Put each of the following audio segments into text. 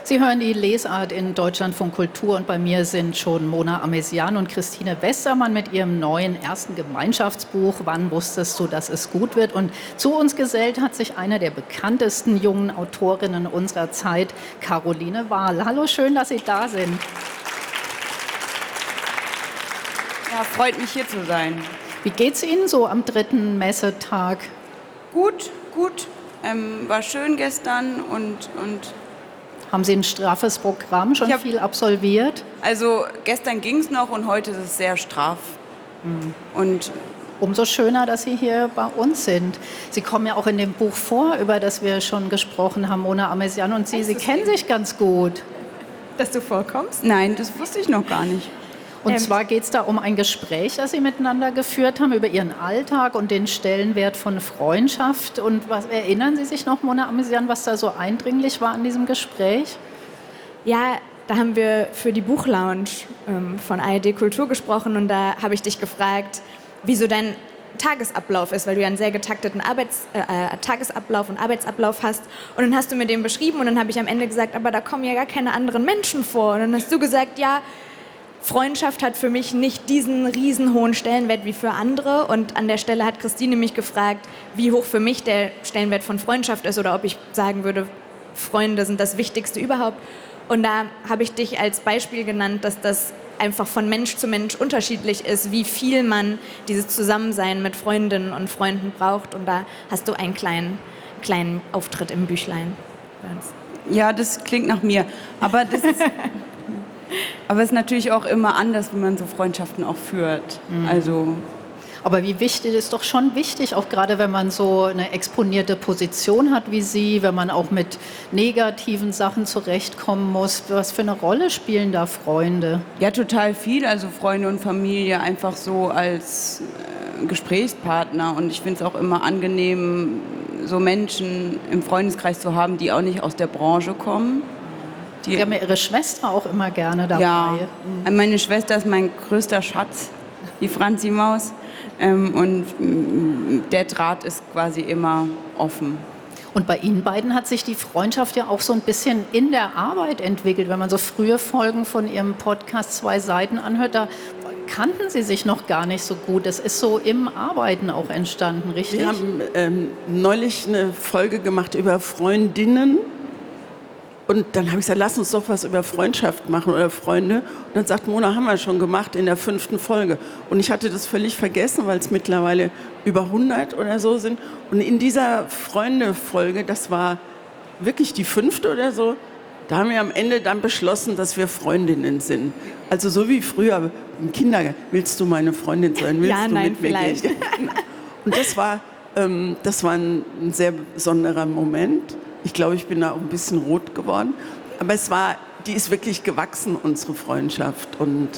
Sie hören die Lesart in Deutschlandfunk Kultur und bei mir sind schon Mona Amesian und Christine Westermann mit ihrem neuen ersten Gemeinschaftsbuch Wann wusstest du, dass es gut wird? Und zu uns gesellt hat sich eine der bekanntesten jungen Autorinnen unserer Zeit, Caroline Wahl. Hallo, schön, dass Sie da sind. Ja, freut mich hier zu sein. Wie geht's Ihnen so am dritten Messetag? Gut. War schön gestern und Haben Sie ein straffes Programm, schon viel absolviert? also gestern ging es noch und heute ist es sehr straff. Und Umso schöner, dass Sie hier bei uns sind. Sie kommen ja auch in dem Buch vor, über das wir schon gesprochen haben, Mona Amesian und Sie kennen sich ganz gut. Dass du vorkommst? nein, das wusste ich noch gar nicht. Und zwar geht es da um ein Gespräch, das Sie miteinander geführt haben, über Ihren Alltag und den Stellenwert von Freundschaft. Und was erinnern Sie sich noch, Mona Amesian, was da so eindringlich war an diesem Gespräch? Ja, da haben wir für die Buchlounge von ARD Kultur gesprochen und da habe ich dich gefragt, wie so dein Tagesablauf ist, weil du ja einen sehr getakteten Tagesablauf und Arbeitsablauf hast. Und dann hast du mir den beschrieben und dann habe ich am Ende gesagt, aber da kommen ja gar keine anderen Menschen vor. Und dann hast du gesagt, ja, Freundschaft hat für mich nicht diesen riesenhohen Stellenwert wie für andere. Und an der Stelle hat Christine mich gefragt, wie hoch für mich der Stellenwert von Freundschaft ist oder ob ich sagen würde, Freunde sind das Wichtigste überhaupt. Und da habe ich dich als Beispiel genannt, dass das einfach von Mensch zu Mensch unterschiedlich ist, wie viel man dieses Zusammensein mit Freundinnen und Freunden braucht. Und da hast du einen kleinen Auftritt im Büchlein. Ja, das klingt nach mir. Aber das ist, aber es ist natürlich auch immer anders, wie man so Freundschaften auch führt. Also Aber wie wichtig, ist doch schon wichtig, auch gerade wenn man so eine exponierte Position hat wie Sie, wenn man auch mit negativen Sachen zurechtkommen muss. Was für eine Rolle spielen da Freunde? ja, total viel. Also Freunde und Familie einfach so als Gesprächspartner. Und ich finde es auch immer angenehm, so Menschen im Freundeskreis zu haben, die auch nicht aus der Branche kommen. Sie haben ja Ihre Schwester auch immer gerne dabei. Ja, meine Schwester ist mein größter Schatz, die Franzi Maus. Und der Draht ist quasi immer offen. Und bei Ihnen beiden hat sich die Freundschaft ja auch so ein bisschen in der Arbeit entwickelt. Wenn man so frühe Folgen von Ihrem Podcast Zwei Seiten anhört, da kannten Sie sich noch gar nicht so gut. Das ist so im Arbeiten auch entstanden, richtig? Wir haben neulich eine Folge gemacht über Freundinnen. Und dann habe ich gesagt, lass uns doch was über Freundschaft machen oder Freunde. Und dann sagt Mona, haben wir schon gemacht in der 5. Folge. Und ich hatte das völlig vergessen, weil es mittlerweile über 100 oder so sind. Und in dieser Freunde-Folge, das war wirklich die 5. oder so, da haben wir am Ende dann beschlossen, dass wir Freundinnen sind. Also so wie früher im Kindergarten. Willst du meine Freundin sein? Willst Ja, du nein, mit mir vielleicht. gehen? Und das war ein sehr besonderer Moment. Ich glaube, ich bin da auch ein bisschen rot geworden. Aber die ist wirklich gewachsen, unsere Freundschaft. Und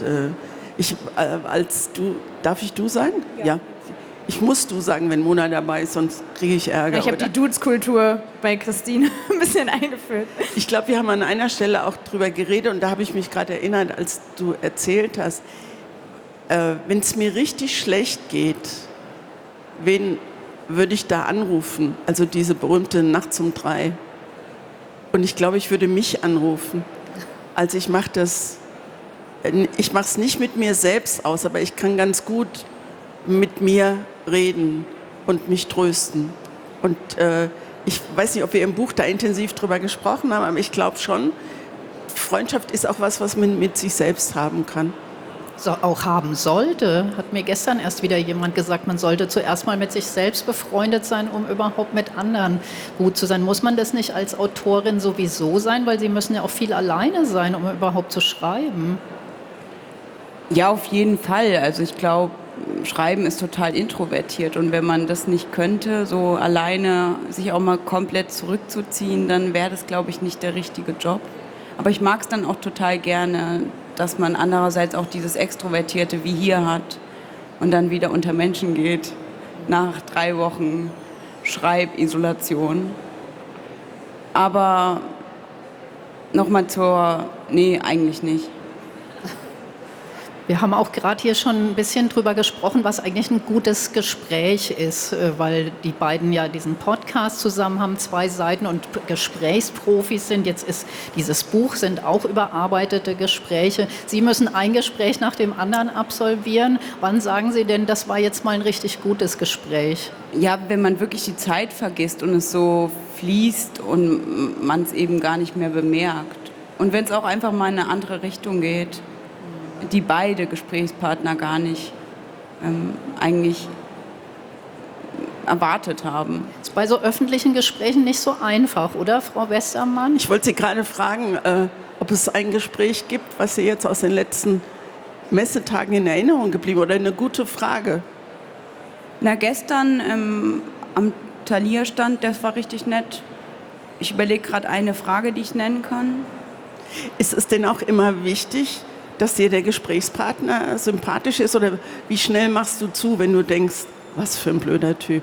darf ich du sagen? Ja. Ich muss du sagen, wenn Mona dabei ist, sonst kriege ich Ärger. Ich habe die Dudes-Kultur bei Christine ein bisschen eingeführt. Ich glaube, wir haben an einer Stelle auch drüber geredet und da habe ich mich gerade erinnert, als du erzählt hast, wenn es mir richtig schlecht geht, wen würde ich da anrufen? Also diese berühmte Nachts um 3. Und ich glaube, ich würde mich anrufen. Also ich mache es nicht mit mir selbst aus, aber ich kann ganz gut mit mir reden und mich trösten. Und ich weiß nicht, ob wir im Buch da intensiv drüber gesprochen haben, aber ich glaube schon, Freundschaft ist auch was man mit sich selbst haben kann. So, auch haben sollte, hat mir gestern erst wieder jemand gesagt, man sollte zuerst mal mit sich selbst befreundet sein, um überhaupt mit anderen gut zu sein. Muss man das nicht als Autorin sowieso sein, weil Sie müssen ja auch viel alleine sein, um überhaupt zu schreiben? Ja, auf jeden Fall. Also ich glaube, Schreiben ist total introvertiert und wenn man das nicht könnte, so alleine sich auch mal komplett zurückzuziehen, dann wäre das, glaube ich, nicht der richtige Job. Aber ich mag es dann auch total gerne, dass man andererseits auch dieses Extrovertierte wie hier hat und dann wieder unter Menschen geht, nach 3 Wochen Schreibisolation. Aber nochmal nee, eigentlich nicht. Wir haben auch gerade hier schon ein bisschen drüber gesprochen, was eigentlich ein gutes Gespräch ist, weil die beiden ja diesen Podcast zusammen haben, 2 Seiten und Gesprächsprofis sind. Jetzt ist dieses Buch, sind auch überarbeitete Gespräche. Sie müssen ein Gespräch nach dem anderen absolvieren. Wann sagen Sie denn, das war jetzt mal ein richtig gutes Gespräch? Ja, wenn man wirklich die Zeit vergisst und es so fließt und man es eben gar nicht mehr bemerkt. Und wenn es auch einfach mal in eine andere Richtung geht, die beide Gesprächspartner gar nicht eigentlich erwartet haben. Ist bei so öffentlichen Gesprächen nicht so einfach, oder, Frau Westermann? Ich wollte Sie gerade fragen, ob es ein Gespräch gibt, was Sie jetzt aus den letzten Messetagen in Erinnerung geblieben oder eine gute Frage. Na, gestern am Thalia-Stand, das war richtig nett. Ich überlege gerade eine Frage, die ich nennen kann. Ist es denn auch immer wichtig, dass dir der Gesprächspartner sympathisch ist? Oder wie schnell machst du zu, wenn du denkst, was für ein blöder Typ?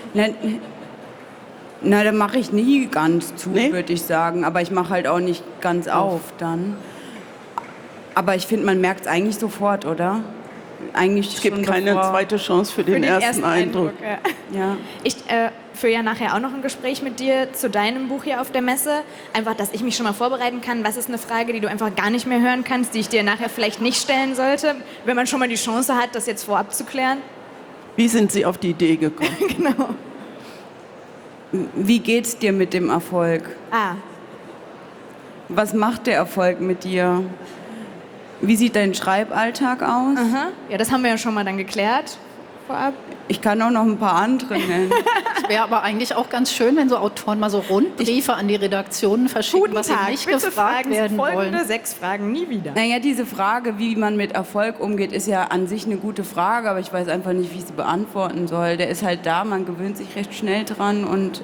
Na, da mache ich nie ganz zu, Nee? würde ich sagen. Aber ich mache halt auch nicht ganz auf dann. Aber ich finde, man merkt es eigentlich sofort, oder? Eigentlich Es gibt schon keine davor. zweite Chance für den ersten Eindruck. Ja. Ja. Ich führe ja nachher auch noch ein Gespräch mit dir zu deinem Buch hier auf der Messe. Einfach, dass ich mich schon mal vorbereiten kann. Was ist eine Frage, die du einfach gar nicht mehr hören kannst, die ich dir nachher vielleicht nicht stellen sollte, wenn man schon mal die Chance hat, das jetzt vorab zu klären? Wie sind Sie auf die Idee gekommen? Genau. Wie geht's dir mit dem Erfolg? Was macht der Erfolg mit dir? Wie sieht dein Schreiballtag aus? Aha. Ja, das haben wir ja schon mal dann geklärt vorab. Ich kann auch noch ein paar andere nennen. Es wäre aber eigentlich auch ganz schön, wenn so Autoren mal so Rundbriefe an die Redaktionen verschicken, was sie nicht gefragt fragen werden folgende wollen. 6 Fragen nie wieder. Naja, diese Frage, wie man mit Erfolg umgeht, ist ja an sich eine gute Frage, aber ich weiß einfach nicht, wie ich sie beantworten soll. Der ist halt da, man gewöhnt sich recht schnell dran und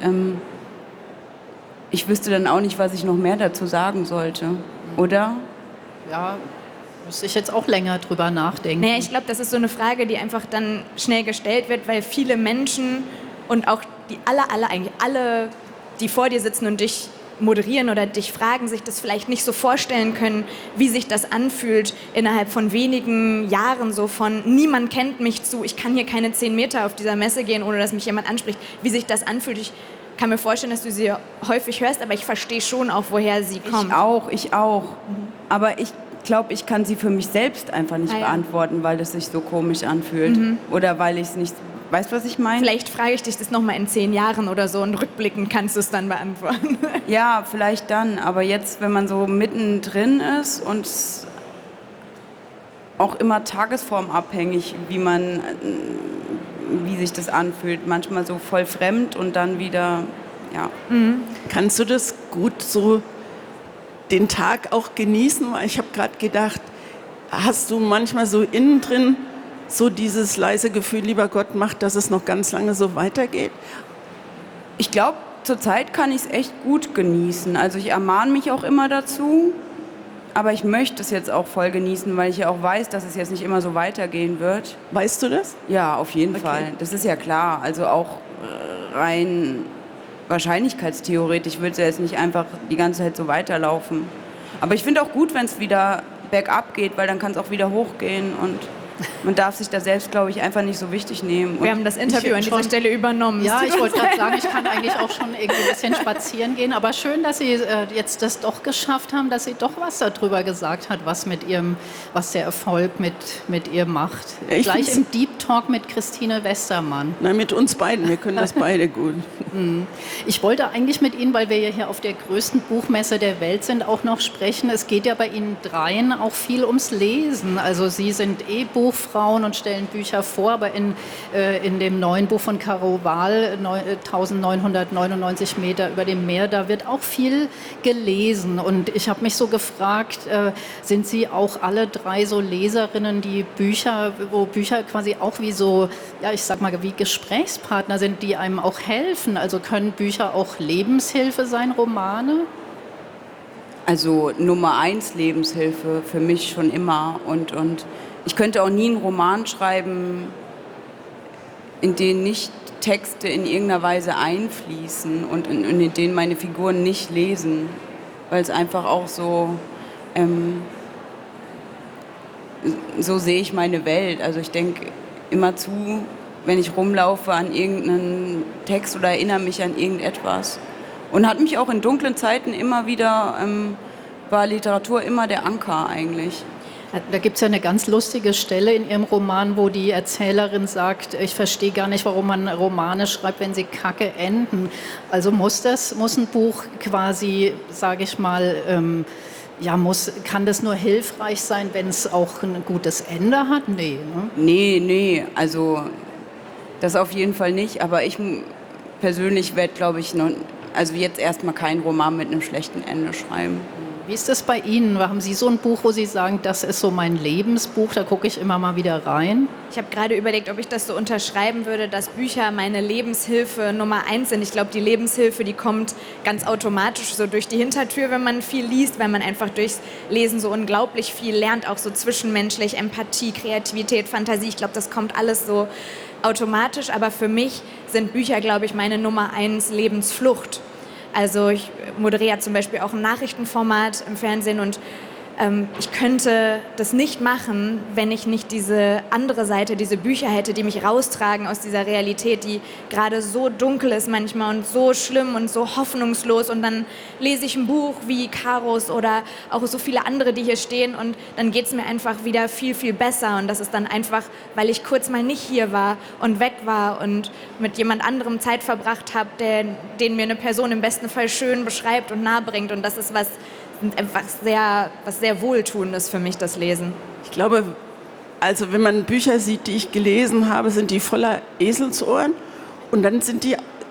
ich wüsste dann auch nicht, was ich noch mehr dazu sagen sollte. Oder? Ja, müsste ich jetzt auch länger drüber nachdenken. Naja, ich glaube, das ist so eine Frage, die einfach dann schnell gestellt wird, weil viele Menschen und auch die alle, die vor dir sitzen und dich moderieren oder dich fragen, sich das vielleicht nicht so vorstellen können, wie sich das anfühlt innerhalb von wenigen Jahren, so von niemand kennt mich zu, ich kann hier keine 10 Meter auf dieser Messe gehen, ohne dass mich jemand anspricht, wie sich das anfühlt. Ich kann mir vorstellen, dass du sie häufig hörst, aber ich verstehe schon auch, woher sie kommt. Ich auch. Aber ich glaube, ich kann sie für mich selbst einfach nicht beantworten, weil es sich so komisch anfühlt. Oder weil ich es nicht... Weißt du, was ich meine? Vielleicht frage ich dich das nochmal in 10 Jahren oder so und rückblickend kannst du es dann beantworten. Ja, vielleicht dann. Aber jetzt, wenn man so mittendrin ist und auch immer tagesformabhängig, wie sich das anfühlt. Manchmal so voll fremd und dann wieder, ja. Kannst du das gut so den Tag auch genießen? Weil ich habe gerade gedacht, hast du manchmal so innen drin so dieses leise Gefühl, lieber Gott, macht, dass es noch ganz lange so weitergeht? Ich glaube, zurzeit kann ich es echt gut genießen. Also ich ermahne mich auch immer dazu, aber ich möchte es jetzt auch voll genießen, weil ich ja auch weiß, dass es jetzt nicht immer so weitergehen wird. Weißt du das? Ja, auf jeden Fall. Das ist ja klar. Also auch rein wahrscheinlichkeitstheoretisch wird es ja jetzt nicht einfach die ganze Zeit so weiterlaufen. Aber ich finde auch gut, wenn es wieder bergab geht, weil dann kann es auch wieder hochgehen und man darf sich da selbst, glaube ich, einfach nicht so wichtig nehmen. Wir haben das Interview an dieser Stelle übernommen. Ja, ich wollte gerade sagen, ich kann eigentlich auch schon irgendwie ein bisschen spazieren gehen. Aber schön, dass Sie jetzt das doch geschafft haben, dass sie doch was darüber gesagt hat, was der Erfolg mit ihr macht. Ja, Gleich im Deep Talk mit Christine Westermann. Nein, mit uns beiden. Wir können das beide gut. Ich wollte eigentlich mit Ihnen, weil wir ja hier auf der größten Buchmesse der Welt sind, auch noch sprechen. Es geht ja bei Ihnen dreien auch viel ums Lesen. Also Sie sind Buchfrauen und stellen Bücher vor, aber in dem neuen Buch von Caro Wahl, 1999 Meter über dem Meer, da wird auch viel gelesen. Und ich habe mich so gefragt, sind Sie auch alle drei so Leserinnen, wo Bücher quasi auch wie so, ja, ich sag mal, wie Gesprächspartner sind, die einem auch helfen? Also können Bücher auch Lebenshilfe sein, Romane? Also Nummer 1 Lebenshilfe für mich schon immer und ich könnte auch nie einen Roman schreiben, in den nicht Texte in irgendeiner Weise einfließen und in denen meine Figuren nicht lesen, weil es einfach auch so so sehe ich meine Welt. Also ich denke immerzu, wenn ich rumlaufe, an irgendeinen Text oder erinnere mich an irgendetwas. Und hat mich auch in dunklen Zeiten immer wieder, war Literatur immer der Anker eigentlich. Da gibt es ja eine ganz lustige Stelle in Ihrem Roman, wo die Erzählerin sagt, ich verstehe gar nicht, warum man Romane schreibt, wenn sie kacke enden. Also muss ein Buch quasi, sage ich mal, kann das nur hilfreich sein, wenn es auch ein gutes Ende hat? Nee, ne? Nee, also das auf jeden Fall nicht. Aber ich persönlich werde, glaube ich, jetzt erstmal keinen Roman mit einem schlechten Ende schreiben. Wie ist das bei Ihnen? Haben Sie so ein Buch, wo Sie sagen, das ist so mein Lebensbuch, da gucke ich immer mal wieder rein? Ich habe gerade überlegt, ob ich das so unterschreiben würde, dass Bücher meine Lebenshilfe Nummer 1 sind. Ich glaube, die Lebenshilfe, die kommt ganz automatisch so durch die Hintertür, wenn man viel liest, weil man einfach durchs Lesen so unglaublich viel lernt, auch so zwischenmenschlich, Empathie, Kreativität, Fantasie. Ich glaube, das kommt alles so automatisch, aber für mich sind Bücher, glaube ich, meine Nummer 1 Lebensflucht. Also ich moderiere zum Beispiel auch ein Nachrichtenformat im Fernsehen und ich könnte das nicht machen, wenn ich nicht diese andere Seite, diese Bücher hätte, die mich raustragen aus dieser Realität, die gerade so dunkel ist manchmal und so schlimm und so hoffnungslos. Und dann lese ich ein Buch wie Karos oder auch so viele andere, die hier stehen und dann geht es mir einfach wieder viel, viel besser. Und das ist dann einfach, weil ich kurz mal nicht hier war und weg war und mit jemand anderem Zeit verbracht habe, den mir eine Person im besten Fall schön beschreibt und nahebringt. Und das ist was sehr Wohltuendes für mich, das Lesen. Ich glaube, also wenn man Bücher sieht, die ich gelesen habe, sind die voller Eselsohren und dann sind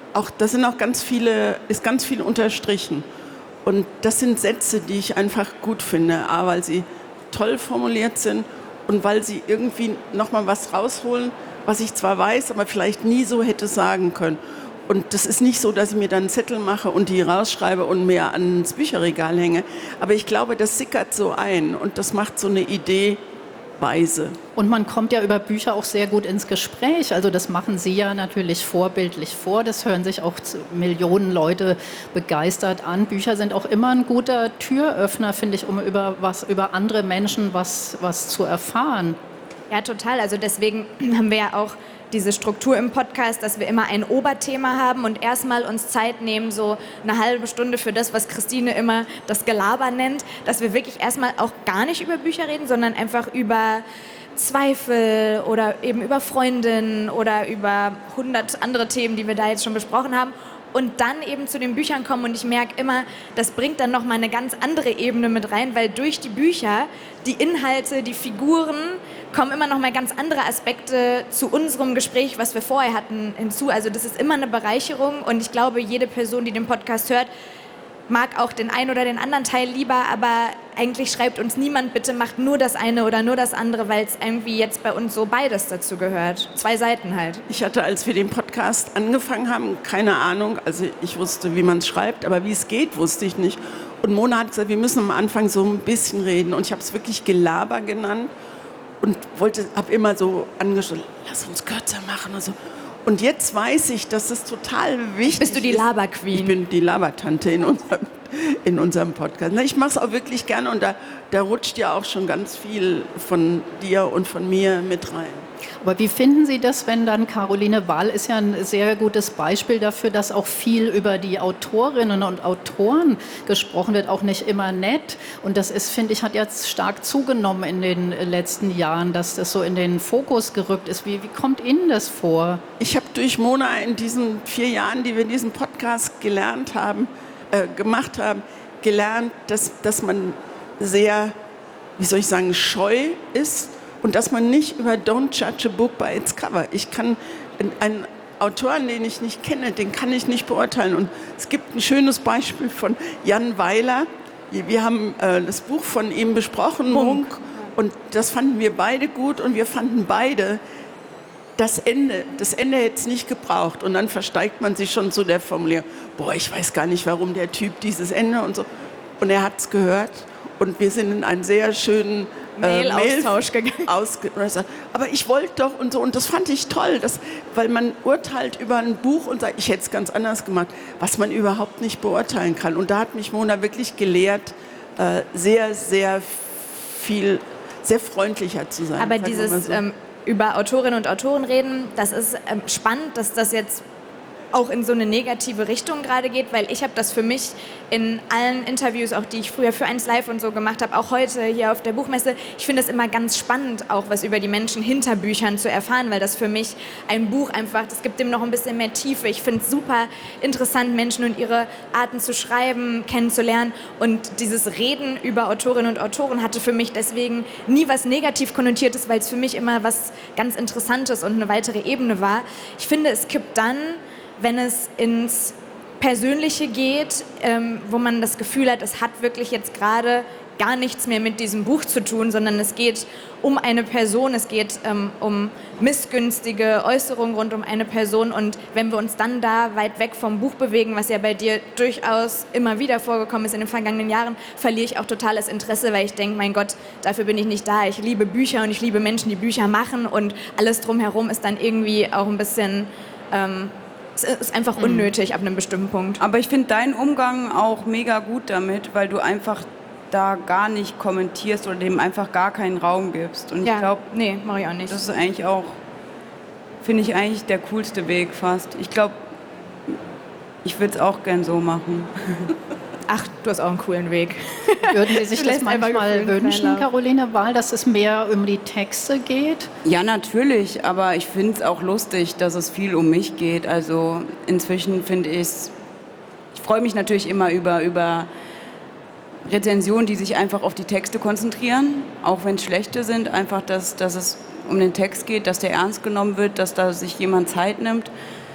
ist ganz viel unterstrichen. Und das sind Sätze, die ich einfach gut finde, weil sie toll formuliert sind und weil sie irgendwie nochmal was rausholen, was ich zwar weiß, aber vielleicht nie so hätte sagen können. Und das ist nicht so, dass ich mir dann einen Zettel mache und die rausschreibe und mir ans Bücherregal hänge. Aber ich glaube, das sickert so ein und das macht so eine Idee weise. Und man kommt ja über Bücher auch sehr gut ins Gespräch. Also das machen Sie ja natürlich vorbildlich vor. Das hören sich auch Millionen Leute begeistert an. Bücher sind auch immer ein guter Türöffner, finde ich, um über andere Menschen was zu erfahren. Ja, total. Also deswegen haben wir ja auch diese Struktur im Podcast, dass wir immer ein Oberthema haben und erstmal uns Zeit nehmen, so eine halbe Stunde für das, was Christine immer das Gelaber nennt, dass wir wirklich erstmal auch gar nicht über Bücher reden, sondern einfach über Zweifel oder eben über Freundinnen oder über 100 andere Themen, die wir da jetzt schon besprochen haben. Und dann eben zu den Büchern kommen und ich merke immer, das bringt dann nochmal eine ganz andere Ebene mit rein, weil durch die Bücher, die Inhalte, die Figuren, kommen immer nochmal ganz andere Aspekte zu unserem Gespräch, was wir vorher hatten, hinzu. Also das ist immer eine Bereicherung und ich glaube, jede Person, die den Podcast hört, mag auch den einen oder den anderen Teil lieber, aber eigentlich schreibt uns niemand, bitte macht nur das eine oder nur das andere, weil es irgendwie jetzt bei uns so beides dazu gehört. 2 Seiten halt. Ich hatte, als wir den Podcast angefangen haben, keine Ahnung, also ich wusste, wie man es schreibt, aber wie es geht, wusste ich nicht. Und Mona hat gesagt, wir müssen am Anfang so ein bisschen reden und ich habe es wirklich Gelaber genannt und habe immer so angeschaut, lass uns kürzer machen und so. Und jetzt weiß ich, dass es total wichtig ist. Bist du die Laberqueen? Ich bin die Labertante in unserem Podcast. Ich mache es auch wirklich gerne und da rutscht ja auch schon ganz viel von dir und von mir mit rein. Aber wie finden Sie das, wenn dann Caroline Wahl ist ja ein sehr gutes Beispiel dafür, dass auch viel über die Autorinnen und Autoren gesprochen wird, auch nicht immer nett. Und das ist, finde ich, hat jetzt stark zugenommen in den letzten Jahren, dass das so in den Fokus gerückt ist. Wie kommt Ihnen das vor? Ich habe durch Mona in diesen 4 Jahren, die wir diesen Podcast gemacht haben, gelernt, dass man sehr, wie soll ich sagen, scheu ist. Und dass man nicht über Don't judge a book by its cover. Ich kann einen Autoren, den ich nicht kenne, den kann ich nicht beurteilen. Und es gibt ein schönes Beispiel von Jan Weiler. Wir haben das Buch von ihm besprochen, Munk. Und das fanden wir beide gut und wir fanden beide, das Ende hätte es nicht gebraucht. Und dann versteigt man sich schon zu der Formulierung, ich weiß gar nicht, warum der Typ dieses Ende und so. Und er hat es gehört und wir sind in einen sehr schönen Mail-Austausch gegangen. Aber ich wollte doch und so. Und das fand ich toll, weil man urteilt über ein Buch und sagt, ich hätte es ganz anders gemacht, was man überhaupt nicht beurteilen kann. Und da hat mich Mona wirklich gelehrt, sehr, sehr viel sehr freundlicher zu sein. Aber sagen wir mal dieses so. über Autorinnen und Autoren reden, das ist spannend, dass das jetzt auch in so eine negative Richtung gerade geht, weil ich habe das für mich in allen Interviews, auch die ich früher für 1Live und so gemacht habe, auch heute hier auf der Buchmesse, ich finde es immer ganz spannend, auch was über die Menschen hinter Büchern zu erfahren, weil das für mich ein Buch einfach, das gibt dem noch ein bisschen mehr Tiefe. Ich finde es super interessant, Menschen und ihre Arten zu schreiben, kennenzulernen, und dieses Reden über Autorinnen und Autoren hatte für mich deswegen nie was negativ konnotiertes, weil es für mich immer was ganz Interessantes und eine weitere Ebene war. Ich finde, es kippt dann, wenn es ins Persönliche geht, wo man das Gefühl hat, es hat wirklich jetzt gerade gar nichts mehr mit diesem Buch zu tun, sondern es geht um eine Person, es geht um missgünstige Äußerungen rund um eine Person, und wenn wir uns dann da weit weg vom Buch bewegen, was ja bei dir durchaus immer wieder vorgekommen ist in den vergangenen Jahren, verliere ich auch totales Interesse, weil ich denke, mein Gott, dafür bin ich nicht da. Ich liebe Bücher und ich liebe Menschen, die Bücher machen, und alles drumherum ist dann irgendwie auch ein bisschen... es ist einfach unnötig ab einem bestimmten Punkt. Aber ich finde deinen Umgang auch mega gut damit, weil du einfach da gar nicht kommentierst oder dem einfach gar keinen Raum gibst. Und ich glaube, nee, mache ich auch nicht. das ist eigentlich auch, finde ich eigentlich der coolste Weg fast. Ich glaube, ich würde es auch gern so machen. Ach, du hast auch einen coolen Weg. Würden Sie sich Du das lässt einfach manchmal Gefühlen wünschen, freien Lauf. Caroline Wahl, dass es mehr um die Texte geht? Ja, natürlich, aber ich finde es auch lustig, dass es viel um mich geht. Also inzwischen finde ich freue mich natürlich immer über Rezensionen, die sich einfach auf die Texte konzentrieren, auch wenn es schlechte sind, einfach, dass es um den Text geht, dass der ernst genommen wird, dass da sich jemand Zeit nimmt.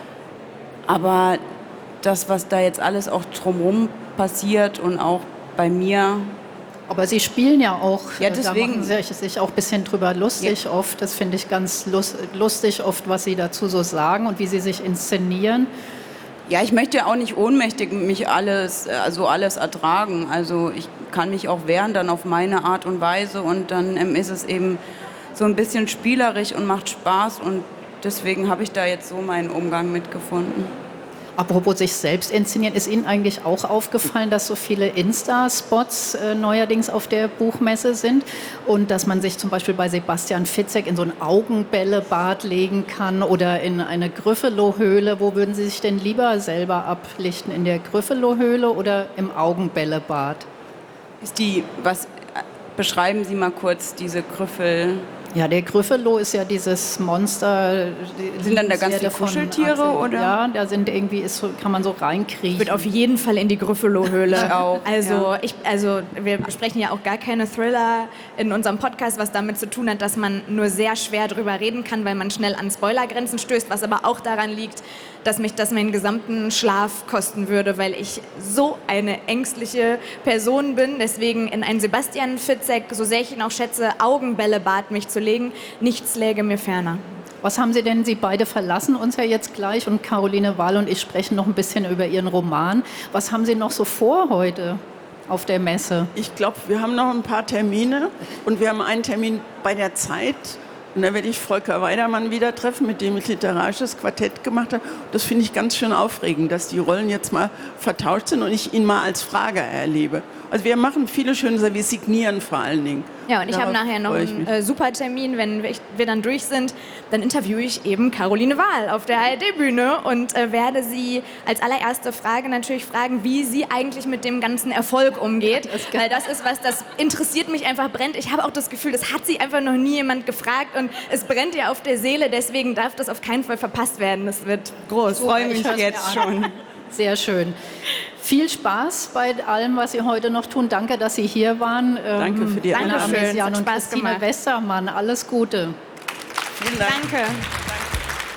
Aber das, was da jetzt alles auch drumherum passiert und auch bei mir. Aber Sie spielen ja auch, Ja, da deswegen. machen Sie sich auch ein bisschen drüber lustig oft. Das finde ich ganz lustig oft, was Sie dazu so sagen und wie Sie sich inszenieren. Ja, ich möchte auch nicht ohnmächtig mich alles ertragen. Also ich kann mich auch wehren dann auf meine Art und Weise, und dann ist es eben so ein bisschen spielerisch und macht Spaß, und deswegen habe ich da jetzt so meinen Umgang mitgefunden. Apropos sich selbst inszenieren, ist Ihnen eigentlich auch aufgefallen, dass so viele Insta-Spots neuerdings auf der Buchmesse sind und dass man sich zum Beispiel bei Sebastian Fitzek in so ein Augenbällebad legen kann oder in eine Gryffalo-Höhle? Wo würden Sie sich denn lieber selber ablichten, in der Gryffalo-Höhle oder im Augenbällebad? Beschreiben Sie mal kurz diese Gryffel. Ja, der Gryffalo ist ja dieses Monster. Sind dann da ganz Serie die von Kuscheltiere, Axel. oder? Ja, da sind irgendwie, kann man so reinkriechen. Ich würde auf jeden Fall in die Gryffalo-Höhle. Ich auch, Also wir besprechen ja auch gar keine Thriller in unserem Podcast, was damit zu tun hat, dass man nur sehr schwer drüber reden kann, weil man schnell an Spoilergrenzen stößt, was aber auch daran liegt, dass mich das meinen gesamten Schlaf kosten würde, weil ich so eine ängstliche Person bin. Deswegen in ein Sebastian Fitzek, so sehr ich ihn auch schätze, Augenbällebad mich zu legen, nichts läge mir ferner. Was haben Sie denn, Sie beide verlassen uns ja jetzt gleich, und Caroline Wahl und ich sprechen noch ein bisschen über Ihren Roman. Was haben Sie noch so vor heute auf der Messe? Ich glaube, wir haben noch ein paar Termine, und wir haben einen Termin bei der Zeit. Und da werde ich Volker Weidermann wieder treffen, mit dem ich literarisches Quartett gemacht habe. Das finde ich ganz schön aufregend, dass die Rollen jetzt mal vertauscht sind und ich ihn mal als Frager erlebe. Also wir machen viele schöne Sachen, wir signieren vor allen Dingen. Ja, und ich habe Darauf nachher noch freue ich einen mich. super Termin, wenn wir dann durch sind. Dann interviewe ich eben Caroline Wahl auf der ARD-Bühne und werde sie als allererste Frage natürlich fragen, wie sie eigentlich mit dem ganzen Erfolg umgeht. Weil das ist was, das interessiert mich einfach, brennt. Ich habe auch das Gefühl, das hat sie einfach noch nie jemand gefragt, und es brennt ihr auf der Seele. Deswegen darf das auf keinen Fall verpasst werden. Das wird groß. Ich freue mich jetzt schon. Sehr schön. Viel Spaß bei allem, was Sie heute noch tun. Danke, dass Sie hier waren. Danke für die Dankeschön. Einladung. Es hat Und Spaß Christine gemacht. Westermann, alles Gute. Vielen Dank. Danke.